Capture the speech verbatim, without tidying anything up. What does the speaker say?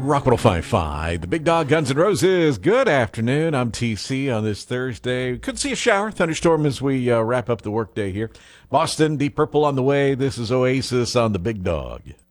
Rock one oh five point five, the Big Dog Guns N' Roses. Good afternoon. I'm T C on this Thursday. Could see a shower, thunderstorm as we uh, wrap up the workday here. Boston, Deep Purple on the way. This is Oasis on the Big Dog.